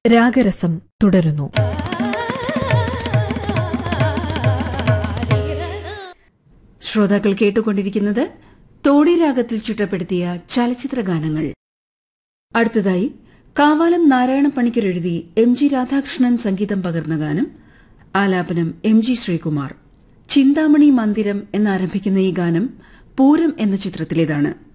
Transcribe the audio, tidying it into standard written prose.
രാഗരസം തുടരുന്നു. ശ്രോതാക്കൾ കേട്ടുകൊണ്ടിരിക്കുന്നത് തോടി രാഗത്തിൽ ചിട്ടപ്പെടുത്തിയ ചലച്ചിത്ര ഗാനങ്ങൾ. അടുത്തതായി കാവാലം നാരായണ പണിക്കർ എഴുതി MG രാധാകൃഷ്ണൻ സംഗീതം പകർന്ന ഗാനം. ആലാപനം MG ശ്രീകുമാർ. ചിന്താമണി മന്ദിരം എന്നാരംഭിക്കുന്ന ഈ ഗാനം പൂരം എന്ന ചിത്രത്തിലേതാണ്.